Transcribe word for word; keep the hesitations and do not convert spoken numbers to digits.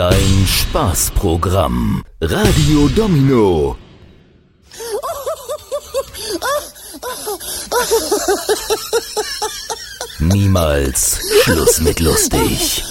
Dein Spaßprogramm. Radio Domino. Niemals Schluss mit lustig.